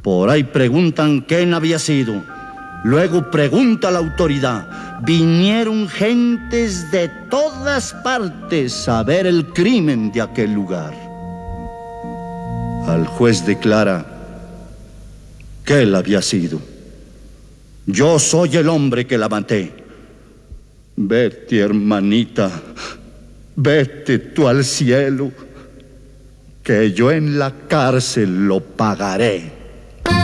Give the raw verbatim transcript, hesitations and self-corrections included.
Por ahí preguntan quién había sido. Luego pregunta la autoridad. Vinieron gentes de todas partes a ver el crimen de aquel lugar. Al juez declara que él había sido. Yo soy el hombre que la maté. Vete, hermanita, vete tú al cielo, que yo en la cárcel lo pagaré.